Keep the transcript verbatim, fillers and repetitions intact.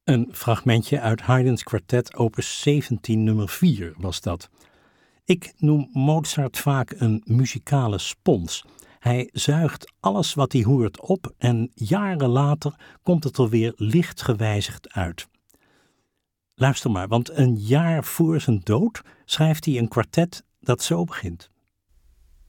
Een fragmentje uit Haydn's kwartet opus zeventien nummer vier was dat. Ik noem Mozart vaak een muzikale spons. Hij zuigt alles wat hij hoort op en jaren later komt het er weer licht gewijzigd uit. Luister maar, want een jaar voor zijn dood schrijft hij een kwartet dat zo begint.